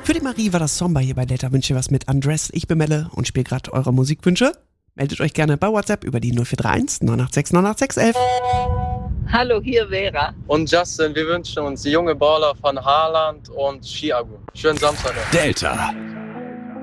Für die Marie war das Somber hier bei Delta Wünsche was mit Undressed. Ich bin Melle und spiele gerade eure Musikwünsche. Meldet euch gerne bei WhatsApp über die 0431 986 986 11. Hallo, hier Vera. Und Justin, wir wünschen uns die junge Baller von Haaland und Chiago. Schönen Samstag noch. Delta.